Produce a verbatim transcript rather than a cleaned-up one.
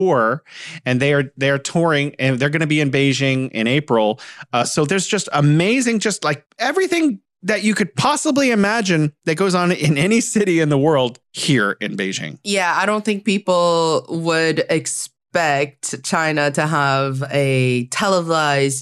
tour, and they are they are touring, and they're going to be in Beijing in April. Uh, so there's just amazing, just like everything that you could possibly imagine that goes on in any city in the world here in Beijing. Yeah, I don't think people would expect China to have a televised